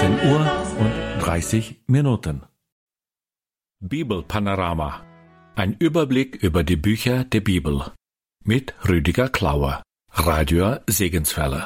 18:30 Bibelpanorama. Ein Überblick über die Bücher der Bibel. Mit Rüdiger Klauer, Radio Segenswelle.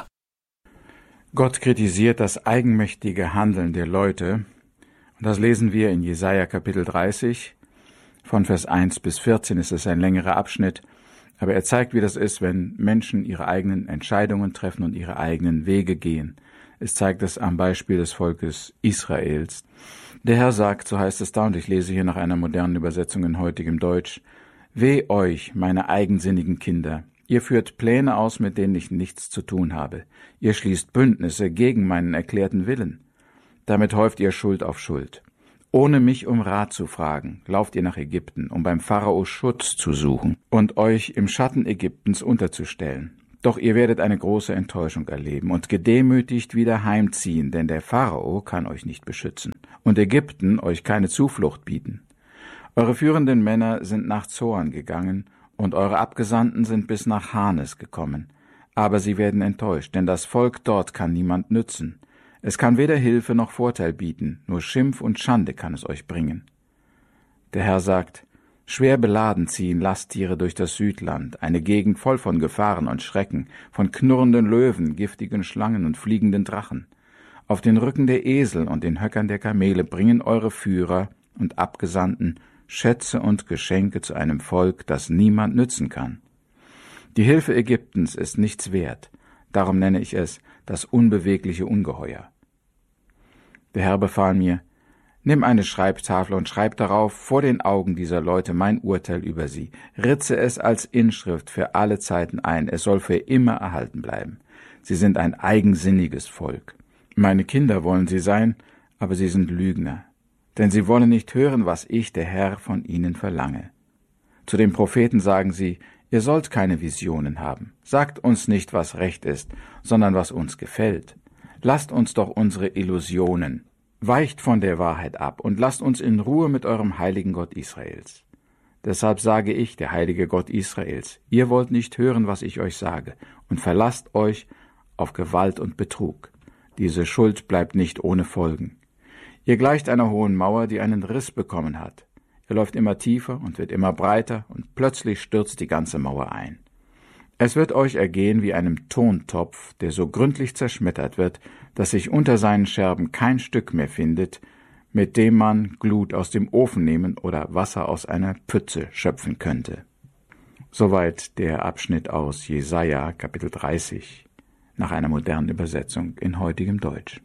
Gott kritisiert das eigenmächtige Handeln der Leute. Und das lesen wir in Jesaja Kapitel 30. Von Vers 1 bis 14 ist es ein längerer Abschnitt. Aber er zeigt, wie das ist, wenn Menschen ihre eigenen Entscheidungen treffen und ihre eigenen Wege gehen. Es zeigt es am Beispiel des Volkes Israels. Der Herr sagt, so heißt es da, und ich lese hier nach einer modernen Übersetzung in heutigem Deutsch: Weh euch, meine eigensinnigen Kinder! Ihr führt Pläne aus, mit denen ich nichts zu tun habe. Ihr schließt Bündnisse gegen meinen erklärten Willen. Damit häuft ihr Schuld auf Schuld. Ohne mich um Rat zu fragen, lauft ihr nach Ägypten, um beim Pharao Schutz zu suchen und euch im Schatten Ägyptens unterzustellen. Doch ihr werdet eine große Enttäuschung erleben und gedemütigt wieder heimziehen, denn der Pharao kann euch nicht beschützen und Ägypten euch keine Zuflucht bieten. Eure führenden Männer sind nach Zoan gegangen und eure Abgesandten sind bis nach Hanes gekommen. Aber sie werden enttäuscht, denn das Volk dort kann niemand nützen. Es kann weder Hilfe noch Vorteil bieten, nur Schimpf und Schande kann es euch bringen. Der Herr sagt: Schwer beladen ziehen Lasttiere durch das Südland, eine Gegend voll von Gefahren und Schrecken, von knurrenden Löwen, giftigen Schlangen und fliegenden Drachen. Auf den Rücken der Esel und den Höckern der Kamele bringen eure Führer und Abgesandten Schätze und Geschenke zu einem Volk, das niemand nützen kann. Die Hilfe Ägyptens ist nichts wert, darum nenne ich es das unbewegliche Ungeheuer. Der Herr befahl mir: Nimm eine Schreibtafel und schreib darauf vor den Augen dieser Leute mein Urteil über sie. Ritze es als Inschrift für alle Zeiten ein. Es soll für immer erhalten bleiben. Sie sind ein eigensinniges Volk. Meine Kinder wollen sie sein, aber sie sind Lügner. Denn sie wollen nicht hören, was ich, der Herr, von ihnen verlange. Zu den Propheten sagen sie: Ihr sollt keine Visionen haben. Sagt uns nicht, was recht ist, sondern was uns gefällt. Lasst uns doch unsere Illusionen. Weicht von der Wahrheit ab und lasst uns in Ruhe mit eurem heiligen Gott Israels. Deshalb sage ich, der heilige Gott Israels: Ihr wollt nicht hören, was ich euch sage, und verlasst euch auf Gewalt und Betrug. Diese Schuld bleibt nicht ohne Folgen. Ihr gleicht einer hohen Mauer, die einen Riss bekommen hat. Er läuft immer tiefer und wird immer breiter, und plötzlich stürzt die ganze Mauer ein. Es wird euch ergehen wie einem Tontopf, der so gründlich zerschmettert wird, dass sich unter seinen Scherben kein Stück mehr findet, mit dem man Glut aus dem Ofen nehmen oder Wasser aus einer Pfütze schöpfen könnte. Soweit der Abschnitt aus Jesaja, Kapitel 30, nach einer modernen Übersetzung in heutigem Deutsch.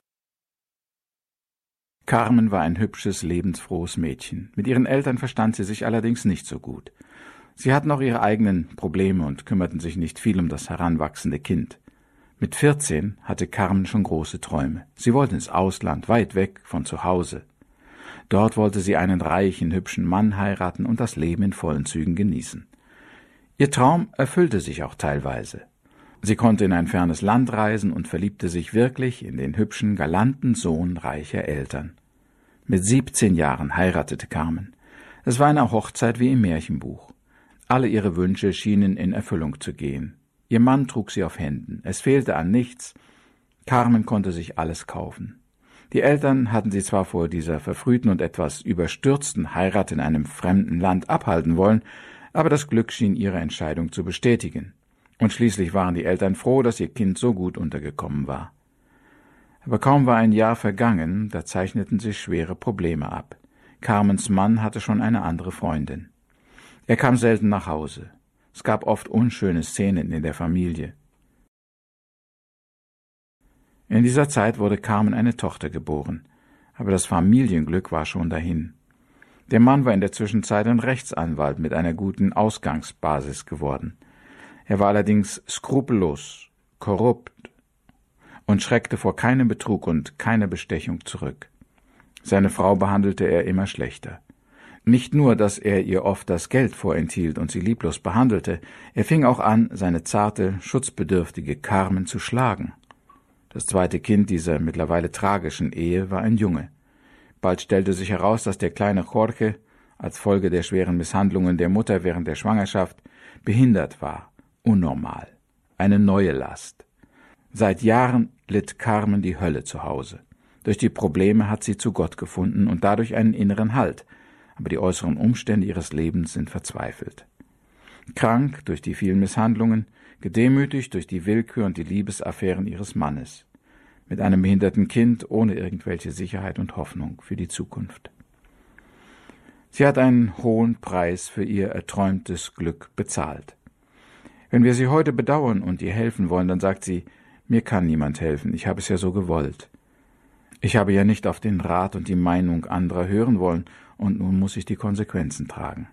Carmen war ein hübsches, lebensfrohes Mädchen. Mit ihren Eltern verstand sie sich allerdings nicht so gut. Sie hatten auch ihre eigenen Probleme und kümmerten sich nicht viel um das heranwachsende Kind. Mit 14 hatte Carmen schon große Träume. Sie wollte ins Ausland, weit weg von zu Hause. Dort wollte sie einen reichen, hübschen Mann heiraten und das Leben in vollen Zügen genießen. Ihr Traum erfüllte sich auch teilweise. Sie konnte in ein fernes Land reisen und verliebte sich wirklich in den hübschen, galanten Sohn reicher Eltern. Mit 17 Jahren heiratete Carmen. Es war eine Hochzeit wie im Märchenbuch. Alle ihre Wünsche schienen in Erfüllung zu gehen. Ihr Mann trug sie auf Händen. Es fehlte an nichts. Carmen konnte sich alles kaufen. Die Eltern hatten sie zwar vor dieser verfrühten und etwas überstürzten Heirat in einem fremden Land abhalten wollen, aber das Glück schien ihre Entscheidung zu bestätigen. Und schließlich waren die Eltern froh, dass ihr Kind so gut untergekommen war. Aber kaum war ein Jahr vergangen, da zeichneten sich schwere Probleme ab. Carmens Mann hatte schon eine andere Freundin. Er kam selten nach Hause. Es gab oft unschöne Szenen in der Familie. In dieser Zeit wurde Carmen eine Tochter geboren, aber das Familienglück war schon dahin. Der Mann war in der Zwischenzeit ein Rechtsanwalt mit einer guten Ausgangsbasis geworden. Er war allerdings skrupellos, korrupt und schreckte vor keinem Betrug und keiner Bestechung zurück. Seine Frau behandelte er immer schlechter. Nicht nur, dass er ihr oft das Geld vorenthielt und sie lieblos behandelte, er fing auch an, seine zarte, schutzbedürftige Carmen zu schlagen. Das zweite Kind dieser mittlerweile tragischen Ehe war ein Junge. Bald stellte sich heraus, dass der kleine Jorge als Folge der schweren Misshandlungen der Mutter während der Schwangerschaft behindert war. Unnormal. Eine neue Last. Seit Jahren litt Carmen die Hölle zu Hause. Durch die Probleme hat sie zu Gott gefunden und dadurch einen inneren Halt, aber die äußeren Umstände ihres Lebens sind verzweifelt. Krank durch die vielen Misshandlungen, gedemütigt durch die Willkür und die Liebesaffären ihres Mannes, mit einem behinderten Kind ohne irgendwelche Sicherheit und Hoffnung für die Zukunft. Sie hat einen hohen Preis für ihr erträumtes Glück bezahlt. Wenn wir sie heute bedauern und ihr helfen wollen, dann sagt sie, mir kann niemand helfen, ich habe es ja so gewollt. Ich habe ja nicht auf den Rat und die Meinung anderer hören wollen, und nun muss ich die Konsequenzen tragen.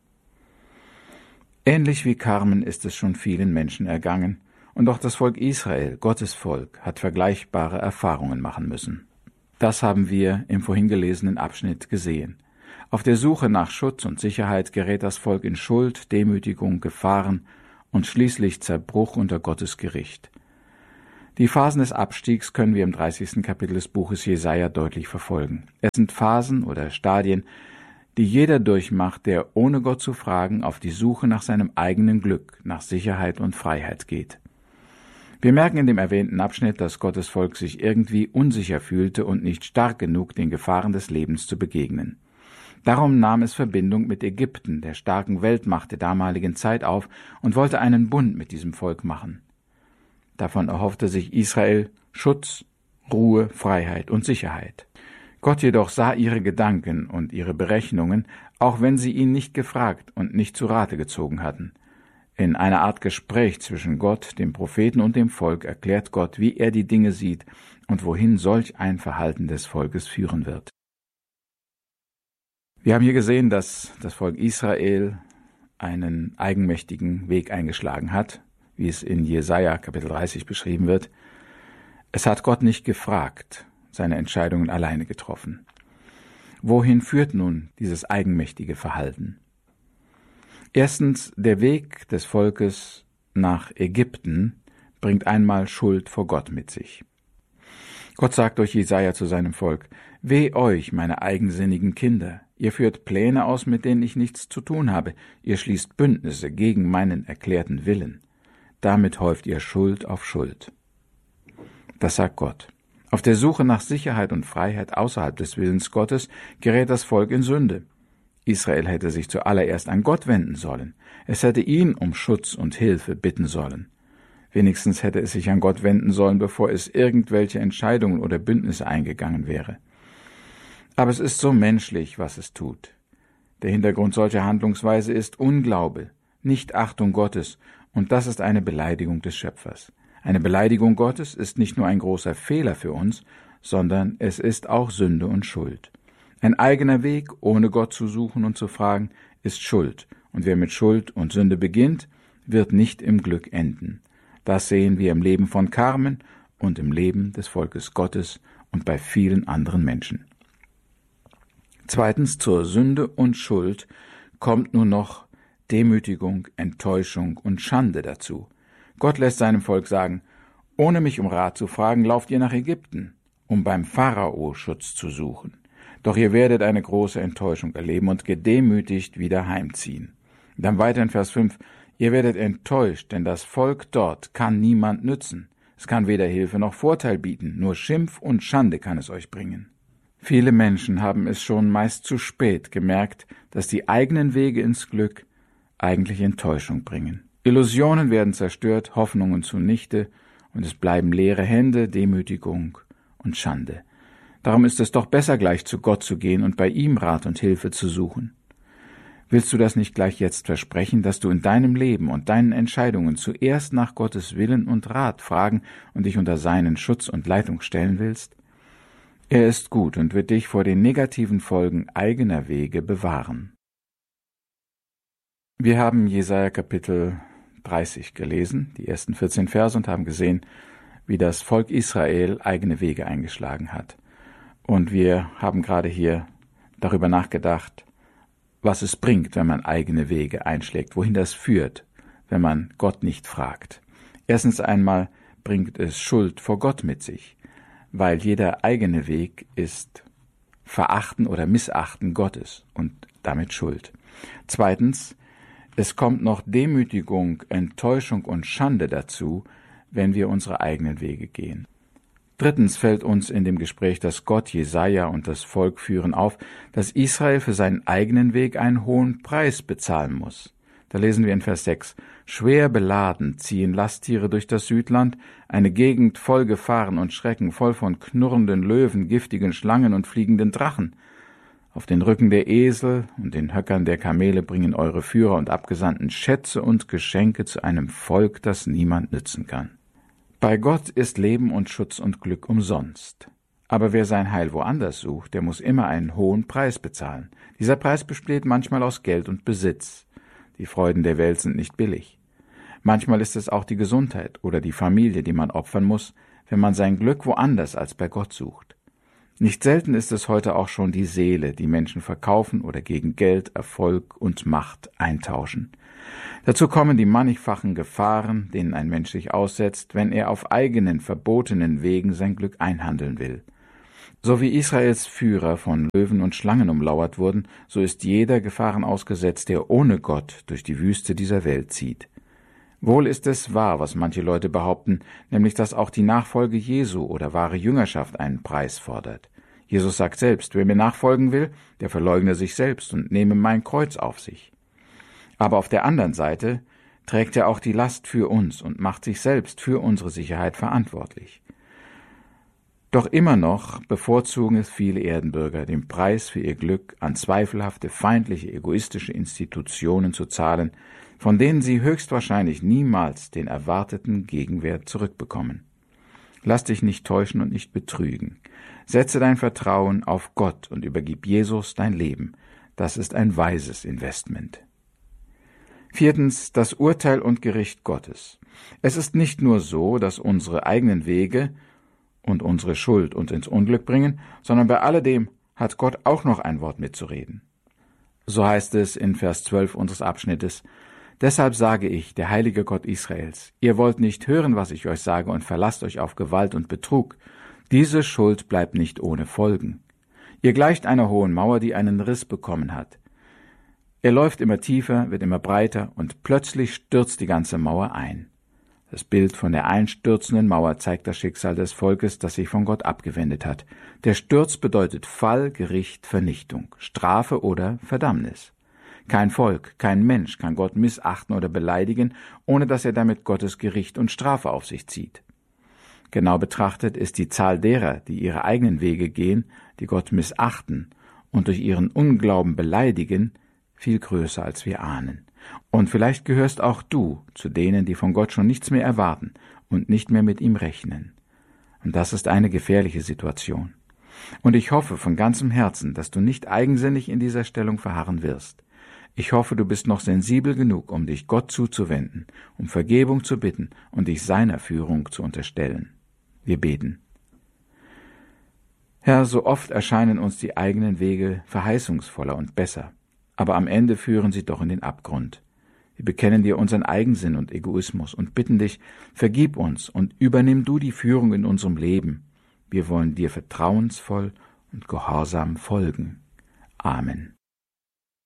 Ähnlich wie Carmen ist es schon vielen Menschen ergangen, und auch das Volk Israel, Gottes Volk, hat vergleichbare Erfahrungen machen müssen. Das haben wir im vorhin gelesenen Abschnitt gesehen. Auf der Suche nach Schutz und Sicherheit gerät das Volk in Schuld, Demütigung, Gefahren und schließlich Zerbruch unter Gottes Gericht. Die Phasen des Abstiegs können wir im 30. Kapitel des Buches Jesaja deutlich verfolgen. Es sind Phasen oder Stadien, die jeder durchmacht, der ohne Gott zu fragen auf die Suche nach seinem eigenen Glück, nach Sicherheit und Freiheit geht. Wir merken in dem erwähnten Abschnitt, dass Gottes Volk sich irgendwie unsicher fühlte und nicht stark genug, den Gefahren des Lebens zu begegnen. Darum nahm es Verbindung mit Ägypten, der starken Weltmacht der damaligen Zeit, auf und wollte einen Bund mit diesem Volk machen. Davon erhoffte sich Israel Schutz, Ruhe, Freiheit und Sicherheit. Gott jedoch sah ihre Gedanken und ihre Berechnungen, auch wenn sie ihn nicht gefragt und nicht zu Rate gezogen hatten. In einer Art Gespräch zwischen Gott, dem Propheten und dem Volk erklärt Gott, wie er die Dinge sieht und wohin solch ein Verhalten des Volkes führen wird. Wir haben hier gesehen, dass das Volk Israel einen eigenmächtigen Weg eingeschlagen hat, wie es in Jesaja Kapitel 30 beschrieben wird. Es hat Gott nicht gefragt, seine Entscheidungen alleine getroffen. Wohin führt nun dieses eigenmächtige Verhalten? Erstens, der Weg des Volkes nach Ägypten bringt einmal Schuld vor Gott mit sich. Gott sagt durch Jesaja zu seinem Volk: Weh euch, meine eigensinnigen Kinder! Ihr führt Pläne aus, mit denen ich nichts zu tun habe. Ihr schließt Bündnisse gegen meinen erklärten Willen. Damit häuft ihr Schuld auf Schuld. Das sagt Gott. Auf der Suche nach Sicherheit und Freiheit außerhalb des Willens Gottes gerät das Volk in Sünde. Israel hätte sich zuallererst an Gott wenden sollen. Es hätte ihn um Schutz und Hilfe bitten sollen. Wenigstens hätte es sich an Gott wenden sollen, bevor es irgendwelche Entscheidungen oder Bündnisse eingegangen wäre. Aber es ist so menschlich, was es tut. Der Hintergrund solcher Handlungsweise ist Unglaube, Nichtachtung Gottes, und das ist eine Beleidigung des Schöpfers. Eine Beleidigung Gottes ist nicht nur ein großer Fehler für uns, sondern es ist auch Sünde und Schuld. Ein eigener Weg, ohne Gott zu suchen und zu fragen, ist Schuld, und wer mit Schuld und Sünde beginnt, wird nicht im Glück enden. Das sehen wir im Leben von Carmen und im Leben des Volkes Gottes und bei vielen anderen Menschen. Zweitens, zur Sünde und Schuld kommt nun noch Demütigung, Enttäuschung und Schande dazu. Gott lässt seinem Volk sagen: Ohne mich um Rat zu fragen, lauft ihr nach Ägypten, um beim Pharao Schutz zu suchen. Doch ihr werdet eine große Enttäuschung erleben und gedemütigt wieder heimziehen. Und dann weiter in Vers 5: Ihr werdet enttäuscht, denn das Volk dort kann niemand nützen. Es kann weder Hilfe noch Vorteil bieten, nur Schimpf und Schande kann es euch bringen. Viele Menschen haben es schon meist zu spät gemerkt, dass die eigenen Wege ins Glück eigentlich Enttäuschung bringen. Illusionen werden zerstört, Hoffnungen zunichte, und es bleiben leere Hände, Demütigung und Schande. Darum ist es doch besser, gleich zu Gott zu gehen und bei ihm Rat und Hilfe zu suchen. Willst du das nicht gleich jetzt versprechen, dass du in deinem Leben und deinen Entscheidungen zuerst nach Gottes Willen und Rat fragen und dich unter seinen Schutz und Leitung stellen willst? Er ist gut und wird dich vor den negativen Folgen eigener Wege bewahren. Wir haben Jesaja Kapitel 30 gelesen, die ersten 14 Verse, und haben gesehen, wie das Volk Israel eigene Wege eingeschlagen hat. Und wir haben gerade hier darüber nachgedacht, was es bringt, wenn man eigene Wege einschlägt, wohin das führt, wenn man Gott nicht fragt. Erstens einmal bringt es Schuld vor Gott mit sich, weil jeder eigene Weg ist Verachten oder Missachten Gottes und damit Schuld. Zweitens, es kommt noch Demütigung, Enttäuschung und Schande dazu, wenn wir unsere eigenen Wege gehen. Drittens fällt uns in dem Gespräch, das Gott, Jesaja und das Volk führen, auf, dass Israel für seinen eigenen Weg einen hohen Preis bezahlen muss. Da lesen wir in Vers 6: Schwer beladen ziehen Lasttiere durch das Südland, eine Gegend voll Gefahren und Schrecken, voll von knurrenden Löwen, giftigen Schlangen und fliegenden Drachen. Auf den Rücken der Esel und den Höckern der Kamele bringen eure Führer und Abgesandten Schätze und Geschenke zu einem Volk, das niemand nützen kann. Bei Gott ist Leben und Schutz und Glück umsonst. Aber wer sein Heil woanders sucht, der muss immer einen hohen Preis bezahlen. Dieser Preis besteht manchmal aus Geld und Besitz. Die Freuden der Welt sind nicht billig. Manchmal ist es auch die Gesundheit oder die Familie, die man opfern muss, wenn man sein Glück woanders als bei Gott sucht. Nicht selten ist es heute auch schon die Seele, die Menschen verkaufen oder gegen Geld, Erfolg und Macht eintauschen. Dazu kommen die mannigfachen Gefahren, denen ein Mensch sich aussetzt, wenn er auf eigenen, verbotenen Wegen sein Glück einhandeln will. So wie Israels Führer von Löwen und Schlangen umlauert wurden, so ist jeder Gefahren ausgesetzt, der ohne Gott durch die Wüste dieser Welt zieht. Wohl ist es wahr, was manche Leute behaupten, nämlich dass auch die Nachfolge Jesu oder wahre Jüngerschaft einen Preis fordert. Jesus sagt selbst, wer mir nachfolgen will, der verleugne sich selbst und nehme mein Kreuz auf sich. Aber auf der anderen Seite trägt er auch die Last für uns und macht sich selbst für unsere Sicherheit verantwortlich. Doch immer noch bevorzugen es viele Erdenbürger, den Preis für ihr Glück an zweifelhafte, feindliche, egoistische Institutionen zu zahlen, von denen sie höchstwahrscheinlich niemals den erwarteten Gegenwert zurückbekommen. Lass dich nicht täuschen und nicht betrügen. Setze dein Vertrauen auf Gott und übergib Jesus dein Leben. Das ist ein weises Investment. Viertens, das Urteil und Gericht Gottes. Es ist nicht nur so, dass unsere eigenen Wege und unsere Schuld uns ins Unglück bringen, sondern bei alledem hat Gott auch noch ein Wort mitzureden. So heißt es in Vers 12 unseres Abschnittes: Deshalb sage ich, der heilige Gott Israels, ihr wollt nicht hören, was ich euch sage, und verlasst euch auf Gewalt und Betrug. Diese Schuld bleibt nicht ohne Folgen. Ihr gleicht einer hohen Mauer, die einen Riss bekommen hat. Er läuft immer tiefer, wird immer breiter, und plötzlich stürzt die ganze Mauer ein. Das Bild von der einstürzenden Mauer zeigt das Schicksal des Volkes, das sich von Gott abgewendet hat. Der Sturz bedeutet Fall, Gericht, Vernichtung, Strafe oder Verdammnis. Kein Volk, kein Mensch kann Gott missachten oder beleidigen, ohne dass er damit Gottes Gericht und Strafe auf sich zieht. Genau betrachtet ist die Zahl derer, die ihre eigenen Wege gehen, die Gott missachten und durch ihren Unglauben beleidigen, viel größer, als wir ahnen. Und vielleicht gehörst auch du zu denen, die von Gott schon nichts mehr erwarten und nicht mehr mit ihm rechnen. Und das ist eine gefährliche Situation. Und ich hoffe von ganzem Herzen, dass du nicht eigensinnig in dieser Stellung verharren wirst. Ich hoffe, du bist noch sensibel genug, um dich Gott zuzuwenden, um Vergebung zu bitten und dich seiner Führung zu unterstellen. Wir beten. Herr, so oft erscheinen uns die eigenen Wege verheißungsvoller und besser, aber am Ende führen sie doch in den Abgrund. Wir bekennen dir unseren Eigensinn und Egoismus und bitten dich, vergib uns und übernimm du die Führung in unserem Leben. Wir wollen dir vertrauensvoll und gehorsam folgen. Amen.